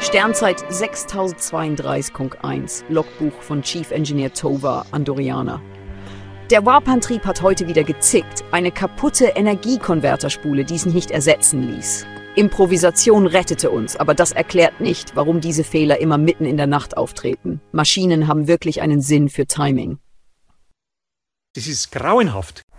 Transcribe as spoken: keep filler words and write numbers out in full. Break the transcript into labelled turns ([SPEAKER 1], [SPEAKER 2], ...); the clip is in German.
[SPEAKER 1] Sternzeit sechstausendzweiunddreißig Punkt eins, Logbuch von Chief Engineer Tova Andoriana. Der Warp-Antrieb hat heute wieder gezickt, eine kaputte Energiekonverterspule, die es nicht ersetzen ließ. Improvisation rettete uns, aber das erklärt nicht, warum diese Fehler immer mitten in der Nacht auftreten. Maschinen haben wirklich einen Sinn für Timing.
[SPEAKER 2] Das ist grauenhaft.